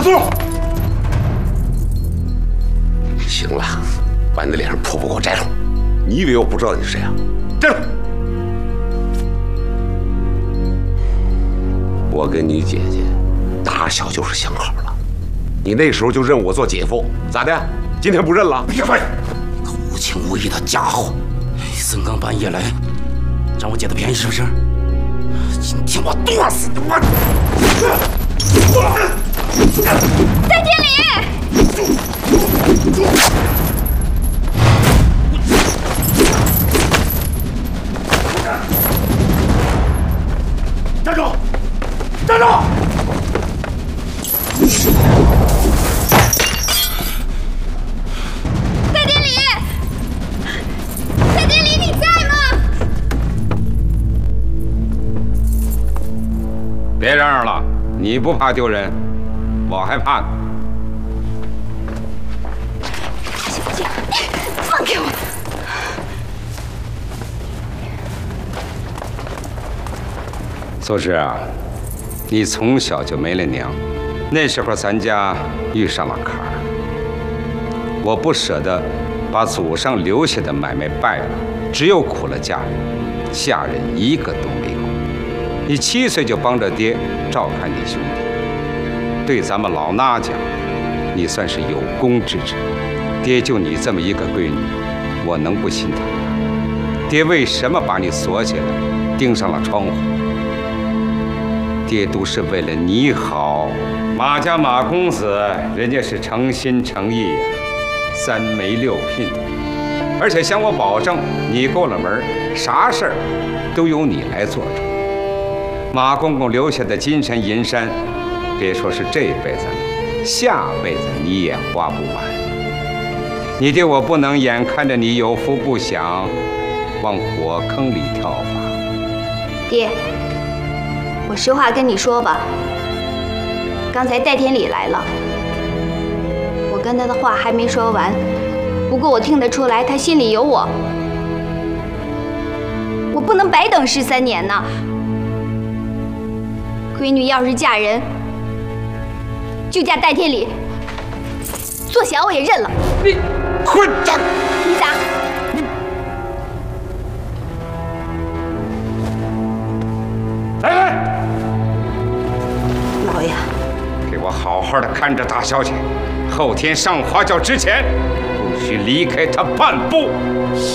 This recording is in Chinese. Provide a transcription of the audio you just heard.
住！行了，把你的脸上破布给我摘了！你以为我不知道你是谁啊？摘了！我跟你姐姐打小就是相好了，你那时候就认我做姐夫，咋的？今天不认了？别废！ 个无情无义的家伙！深更半夜来占我姐的便宜是不是？今天我剁死你！ 戴天理！ 站住！站住！ 戴天理！戴天理，你在吗？ 别嚷嚷了，你不怕丢人，我还怕呢。 小姐，放开我！ 素芝啊，你从小就没了娘，那时候咱家遇上了坎儿，我不舍得把祖上留下的买卖败了，只有苦了家人，下人一个都没有。你7岁就帮着爹照看你兄弟，对咱们老衲讲，你算是有功之臣。爹就你这么一个闺女，我能不心疼吗？爹为什么把你锁起来，钉上了窗户？爹都是为了你好。马家马公子，人家是诚心诚意呀，3媒6聘，而且向我保证，你过了门，啥事儿都由你来做主。马公公留下的金山银山，别说是这辈子了，下辈子你也花不完。你爹我不能眼看着你有福不享，往火坑里跳吧。 爹，我实话跟你说吧，刚才戴天理来了，我跟他的话还没说完，不过我听得出来他心里有我，我不能白等13年呢。闺女要是嫁人，就嫁戴天理，做小我也认了。 你混账！ 你咋？ 来， 老爷， 给我好好的看着大小姐，后天上花轿之前，不许离开她半步。